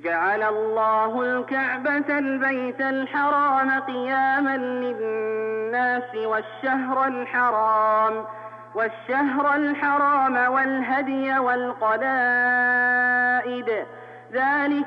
جعل الله الكعبة البيت الحرام قياما للناس والشهر الحرام والهدي والقلائد ذلك